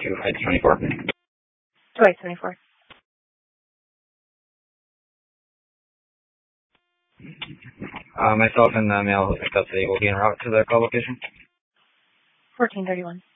to Heights 24. To Heights 24. Myself and the male who picked up today will be en route to the call location. 1431.